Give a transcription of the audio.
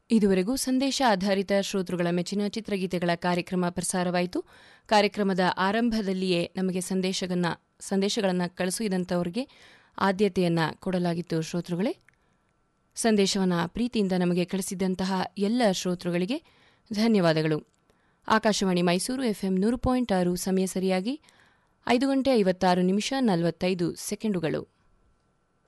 ಇದುವರೆಗೂ ಸಂದೇಶ ಆಧಾರಿತ ಶ್ರೋತೃಗಳ ಮೆಚ್ಚಿನ ಚಿತ್ರಗೀತೆಗಳ ಕಾರ್ಯಕ್ರಮ ಪ್ರಸಾರವಾಯಿತು. ಕಾರ್ಯಕ್ರಮದ ಆರಂಭದಲ್ಲಿಯೇ ನಮಗೆ ಸಂದೇಶಗಳನ್ನು ಕಳಿಸಿದಂಥವರಿಗೆ ಆದ್ಯತೆಯನ್ನು ಕೊಡಲಾಗಿತ್ತು. ಶ್ರೋತೃಗಳೇ, ಸಂದೇಶವನ್ನು ಪ್ರೀತಿಯಿಂದ ನಮಗೆ ಕಳಿಸಿದಂತಹ ಎಲ್ಲ ಶ್ರೋತೃಗಳಿಗೆ ಧನ್ಯವಾದಗಳು. ಆಕಾಶವಾಣಿ ಮೈಸೂರು ಎಫ್ಎಂ 100.6 ಸಮಯ ಸರಿಯಾಗಿ 5 ಗಂಟೆ 56 ನಿಮಿಷ 45 ಸೆಕೆಂಡುಗಳು.